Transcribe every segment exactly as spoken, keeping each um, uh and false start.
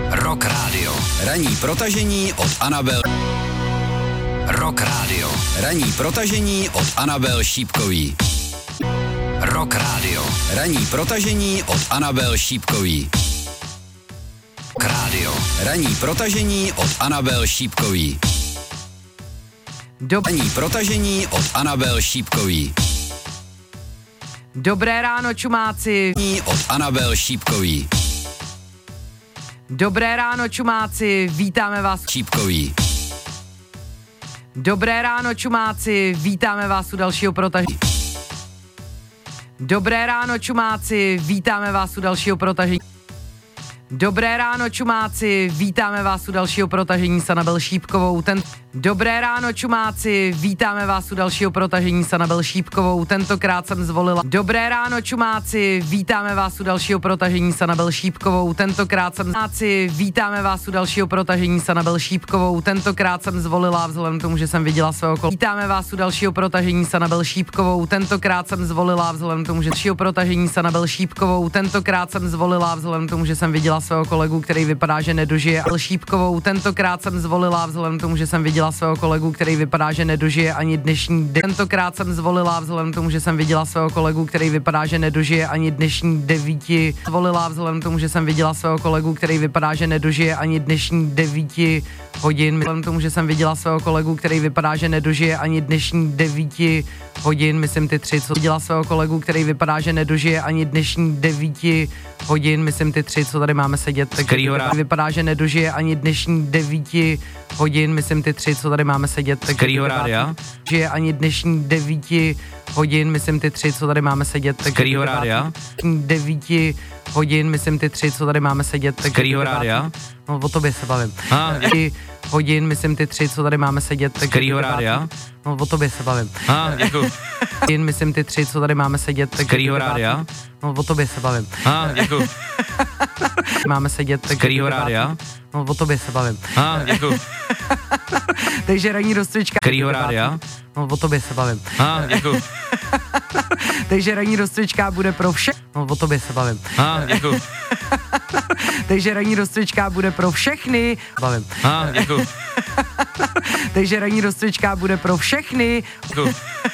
Rock Radio. Ranní protažení od Anabel. Rock Radio. Ranní protažení od Anabel Šípkový. Rock Radio. Ranní protažení od Anabel Šípkový. Rock Radio. Ranní protažení od Anabel Šípkový. Dob- Ranní protažení od Anabel Šípkový. Dobré ráno, čumáci. Od Anabel Šípkový. Dobré ráno, čumáci. Vítáme vás. Šípkový. Dobré ráno, čumáci. Vítáme vás u dalšího protažení. Dobré ráno, čumáci. Vítáme vás u dalšího protažení. Dobré ráno, čumáci. Vítáme vás u dalšího protažení s Anabel Šípkovou. Ten... Dobré ráno, čumáci. Vítáme vás u dalšího protažení s Anabel Šípkovou. Tentokrát jsem zvolila. Dobré ráno, čumáci. Vítáme vás u dalšího protažení s Anabel Šípkovou. Tentokrát jsem čumáci. Vítáme vás u dalšího protažení s Anabel Šípkovou. Tentokrát jsem zvolila vzhledem k tomu, že jsem viděla svého kolegu. Vítáme vás u dalšího protažení s Anabel Šípkovou. Tentokrát jsem zvolila vzhledem k tomu, že dalšího protažení s Anabel Šípkovou. Tentokrát jsem zvolila vzhledem k tomu, že jsem viděla svého kolegu, který vypadá, že nedožije. Anabel Šípkovou. Tentokrát jsem zvolila vzhledem k tomu, že jsem viděla svého kolegu, který vypadá, že nedožije ani dnešní den. Tentokrát jsem zvolila vzhledem k tomu, že jsem viděla svého kolegu, který vypadá, že nedožije ani dnešní devíti. Zvolila vzhledem k tomu, že jsem viděla svého kolegu, který vypadá, že nedožije ani dnešní devíti hodin. Vzhledem k tomu, že jsem viděla svého kolegu, který vypadá, že nedožije ani dnešní devíti hodin, myslím ty tři, co viděla svého kolegu, který vypadá, že nedožije ani dnešní devíti hodin, myslím ty tři, co tady máme sedět, tak vypadá, vypadá, že nedožije ani dnešní devíti hodin, myslím ty tři, co tady máme sedět, tak vypadá, že ani dnešní devíti hodin, myslím ty tři, co tady máme sedět, tak Kterýho rádia? devíti hodin, myslím ty tři, co tady máme sedět, tak Kterýho rádia? No, o tobě se bavím. Ah, hodin, myslím ty tři, co tady máme sedět, tak Kterýho rádia? No, o tobě se bavím. Ah, děkuju. Jen myslím ty tři, co tady máme sedět, tak Kterýho rádia? No, o tobě se bavím. Ah, děkuju. Máme sedět, tak Kterýho rádia? No, o tobě se bavím. Ah, děkuju. Takže ranní rozcvička. Kterýho rádia? No, o tobě se bavím. Ah, děkuju. Takže ranní rozcvička bude pro vše. No, o tobě se bavím. Ah, děkuju. Takže ranní rozcvička bude pro všechny. Bavím. Ah, děkuju. Takže ranní rozcvička bude pro všechny. Děkuju.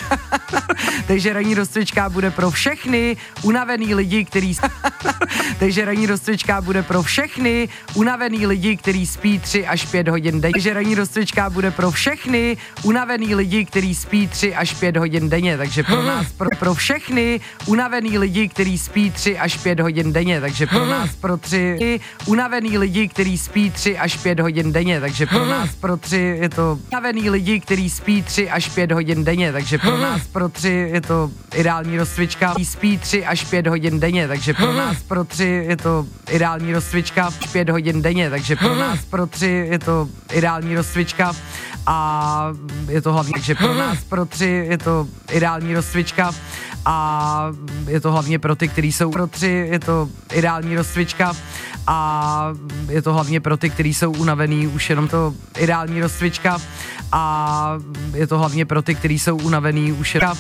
Takže ranní rozcvička bude pro všechny unavený lidi, který Takže ranní rozcvička bude pro všechny unavený lidi, který spí tři až pět hodin denně. Takže ranní rozcvička bude pro všechny unavený lidi, který spí tři až pět hodin denně. Takže pro nás, pro, pro všechny unavený lidi, který spí tři až pět hodin denně. Takže pro nás, pro tři unavený lidi, který spí tři až pět hodin denně. Takže pro nás, pro tři je to unavený lidi, který spí tři až pět hodin denně. Takže pro nás, pro tři je to ideální rozcvička. Spí tři až pět hodin denně. Takže pro nás, pro tři je to ideální rozcvička. pět hodin denně. Takže pro nás, pro tři je to ideální rozcvička. A je to hlavně, takže pro nás, pro tři je to ideální rozcvička. A je to hlavně pro ty, kteří jsou pro tři, je to ideální rozcvička. A je to hlavně pro ty, kteří jsou unavený, už jenom to ideální rozcvička. A je to hlavně pro ty, kteří jsou unavený, už jenom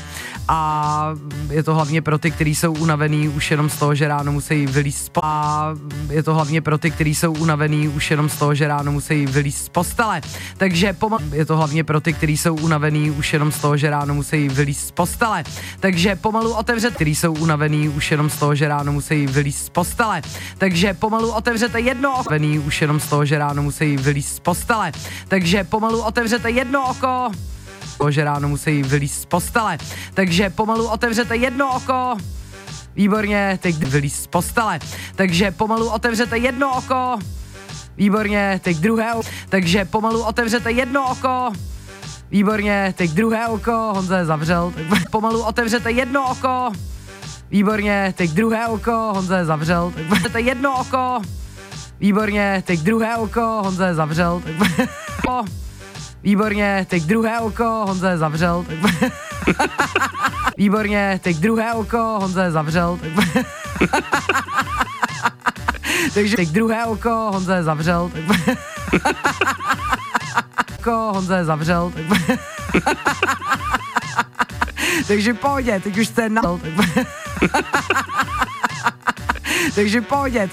a je to hlavně pro ty, kteří jsou unavený už jenom z toho, že ráno musí vylízt z po- a je to hlavně pro ty, kteří jsou unavený už jenom z toho, že ráno musí vylízt z postele. Takže pomal- je to hlavně pro ty, kteří jsou unavený už jenom z toho, že ráno musí vylízt z postele. Takže pomalu otevřete, kteří jsou unavený už jenom z toho, že ráno musí vylízt z postele. Takže pomalu otevřete jedno oko, unavený už jenom z toho, že ráno musí vylízt z postele. Takže pomalu otevřete jedno oko, to, že ráno musí vylízt z postele. Takže pomalu otevřete jedno oko. Výborně, teď vylízt z postele. Takže pomalu otevřete jedno oko. Výborně, teď druhé oko. Takže pomalu otevřete jedno oko. Výborně, teď druhé oko. Honza je zavřel. Tak pomalu otevřete jedno oko. Výborně, teď druhé oko. Honza je zavřel. Tak otevřete jedno oko. Výborně, teď druhé oko. Honza je zavřel. Tak výborně, teď druhé oko, Honza je zavřel. Tak výborně, teď druhé oko, Honza je zavřel. Tak takže teď druhé oko, Honza je zavřel. Tak oko, Honza je zavřel. Tak takže pohodě, teď už jste na... Takže pohodě, teď